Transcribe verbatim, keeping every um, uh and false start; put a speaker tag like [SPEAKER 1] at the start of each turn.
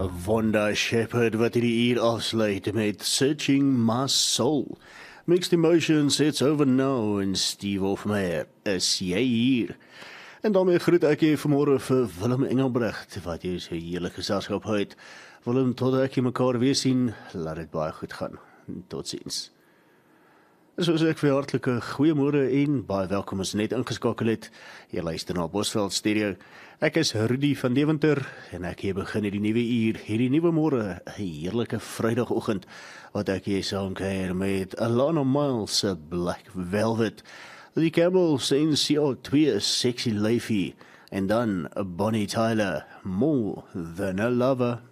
[SPEAKER 1] Vonda Shepherd wat hierdie uur afsluit met Searching My Soul. Mixed Emotions, It's Over Now en Steve Hofmeyer, is jy hier? En daarmee groet ek jy vanmôre vir Willem Engelbrecht, wat jy so heerlik geselskap het. Willem, tot ek jy mekaar weer sien, laat dit baie goed gaan. Totsiens. Soos ek vir hartelike goeiemôre en baie welkom as net ingeskakel het. Jy luister na Bosveld Stereo. Ek is Rudy van Deventer en ek hier begin hierdie nuwe uur, hierdie nuwe môre, 'n heerlike Vrydagoggend wat ek hier saam kuier met Alana Miles se Black Velvet, die Camels en C O twee Sexy Leafy en dan Bonnie Tyler, More Than a Lover.